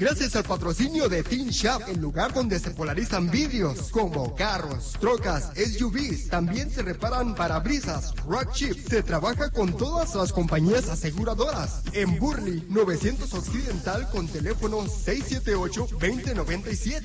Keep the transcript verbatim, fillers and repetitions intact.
Gracias al patrocinio de Teen Shop, el lugar donde se polarizan vidrios como carros, trocas, S U Vs. También se reparan parabrisas, rock chips. Se trabaja con todas las compañías aseguradoras. En Burley, novecientos Occidental con teléfono seis siete ocho, dos cero nueve siete.